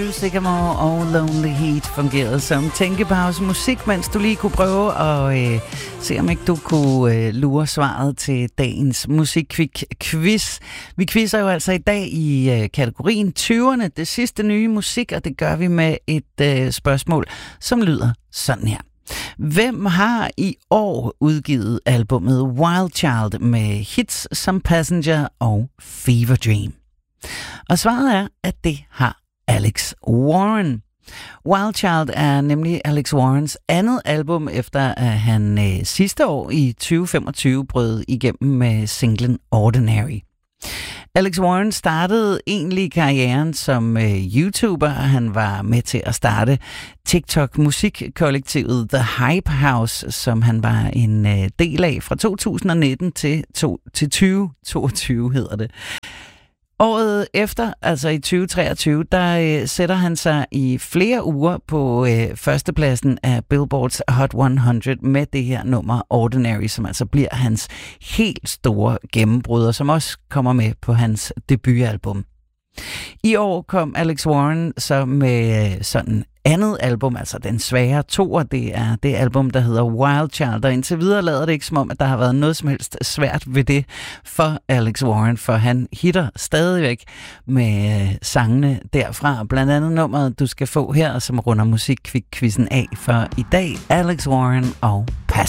Sycamore og Lonely Heat fungerede som tænkepause musik, mens du lige kunne prøve at se, om ikke du kunne lure svaret til dagens musikquiz. Vi quizzer jo altså i dag i kategorien 20'erne, det sidste nye musik, og det gør vi med et spørgsmål, som lyder sådan her. Hvem har i år udgivet albumet Wild Child med hits som Passenger og Fever Dream? Og svaret er, at det har Alex Warren. Wild Child er nemlig Alex Warrens andet album, efter at han sidste år i 2025 brød igennem med singlen Ordinary. Alex Warren startede egentlig karrieren som YouTuber. Han var med til at starte TikTok-musikkollektivet The Hype House, som han var en del af fra 2019 til 2022 hedder det. Året efter, altså i 2023, der sætter han sig i flere uger på førstepladsen af Billboards Hot 100 med det her nummer Ordinary, som altså bliver hans helt store gennembrud, og som også kommer med på hans debutalbum. I år kom Alex Warren så med sådan andet album, altså den svære toer, det er det album, der hedder Wild Child, og indtil videre lader det ikke som om, at der har været noget som helst svært ved det for Alex Warren, for han hitter stadigvæk med sangene derfra, blandt andet nummeret, du skal få her, som runder musikquizzen af for i dag, Alex Warren og Pass.